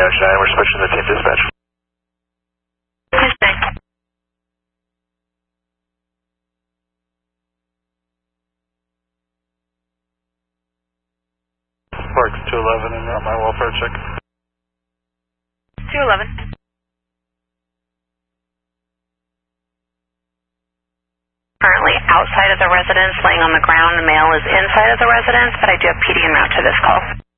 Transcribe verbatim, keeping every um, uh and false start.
Roger nine, we're switching the team dispatch. Parks two eleven and on my welfare check. two eleven. Currently outside of the residence, laying on the ground. The male is inside of the residence, but I do have P D en route to this call.